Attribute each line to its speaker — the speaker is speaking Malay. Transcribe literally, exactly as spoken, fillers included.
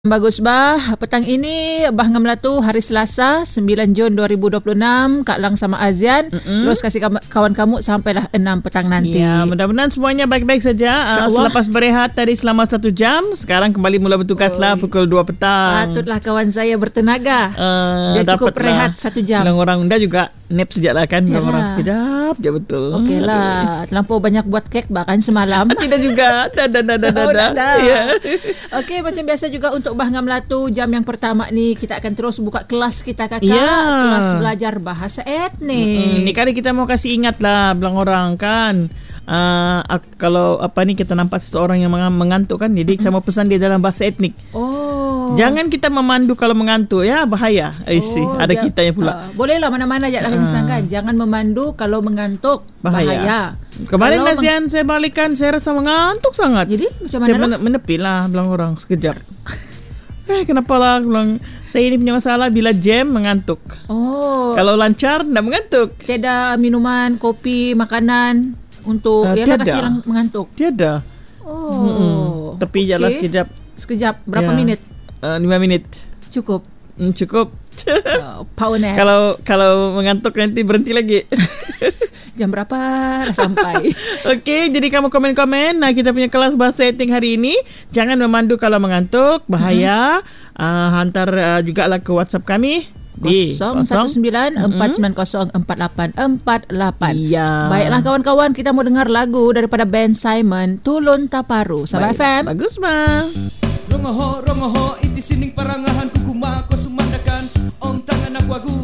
Speaker 1: Bagus bah, petang ini Bah Ngam Melatu hari Selasa sembilan Jun dua ribu dua puluh enam, Kak Lang sama Azian. Mm-mm. Terus kasih kawan kamu sampailah enam petang nanti.
Speaker 2: Ya, mudah-mudahan semuanya baik-baik saja. Uh, selepas berehat tadi selama satu jam, sekarang kembali mula bertugaslah oh, pukul dua petang.
Speaker 1: Patutlah kawan saya bertenaga. Uh, Dia cukup rehat satu jam.
Speaker 2: Orang-orang dah juga nap sejak lah kan. Orang-orang sekejap je betul.
Speaker 1: Okey lah. Terlampau banyak buat kek bahkan semalam.
Speaker 2: Tidak juga. Dah, dah, dah, dah,
Speaker 1: oh,
Speaker 2: dah.
Speaker 1: dah.
Speaker 2: Ya.
Speaker 1: Okey, macam biasa juga untuk Bah Ngam Melatu, jam yang pertama ni kita akan terus buka kelas kita kakak.
Speaker 2: Ya.
Speaker 1: Kelas belajar bahasa etnik.
Speaker 2: Ni kali kita mau kasih ingat lah bilang orang kan. Uh, kalau apa ni kita nampak seseorang yang mengantuk kan, jadi mm-hmm. saya mau pesan dia dalam bahasa etnik.
Speaker 1: Oh.
Speaker 2: Jangan kita memandu kalau mengantuk ya, bahaya. I see. Oh, ada kita yang pula.
Speaker 1: Uh, bolehlah mana-mana aja lah uh. kan. Jangan memandu kalau mengantuk, bahaya. bahaya.
Speaker 2: Kemarin Nazian meng- saya balikan, saya rasa mengantuk sangat.
Speaker 1: Jadi macam mana?
Speaker 2: Saya
Speaker 1: lah?
Speaker 2: men- menepi lah bilang orang sekejap. Eh, kenapa lah bilang, saya ini punya masalah bila jam mengantuk. Oh. Kalau lancar tak mengantuk.
Speaker 1: Tiada minuman, kopi, makanan untuk uh, ialah kasih orang mengantuk.
Speaker 2: Tiada.
Speaker 1: Oh.
Speaker 2: Mm-mm. Tepi okay. Jalan sekejap.
Speaker 1: Sekejap. Berapa
Speaker 2: ya.
Speaker 1: minit?
Speaker 2: Uh, lima minit.
Speaker 1: Cukup.
Speaker 2: Mm, cukup.
Speaker 1: Oh, power nap.
Speaker 2: Kalau kalau mengantuk nanti berhenti lagi.
Speaker 1: Jam berapa dah sampai?
Speaker 2: Okey, jadi kamu komen-komen. Nah, kita punya kelas bahasa etnik hari ini. Jangan memandu kalau mengantuk, bahaya. Mm-hmm. Uh, hantar uh, jugalah ke WhatsApp kami.
Speaker 1: kosong satu sembilan empat sembilan kosong empat lapan empat lapan.
Speaker 2: Ya.
Speaker 1: Baiklah kawan-kawan, kita mau dengar lagu daripada band Simon, Tulun Taparu. Sabah F M.
Speaker 2: Bagus mah.
Speaker 3: Rongoho rongoho iti sining parangahan kuku mako sumandakan om tangan aku